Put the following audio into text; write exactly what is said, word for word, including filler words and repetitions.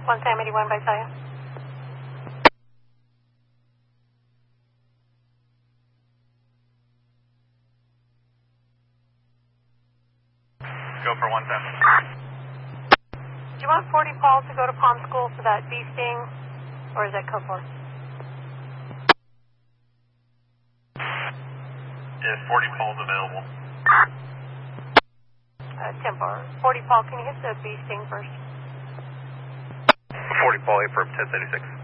one Sam eighty-one by Saya. Go for one Sam. Do you want forty Paul to go to Palm School for that bee sting, or is that code four? Is forty Paul's available? Uh, ten four. forty Paul, can you hit the bee sting first? forty Paul, affirm ten seventy-six.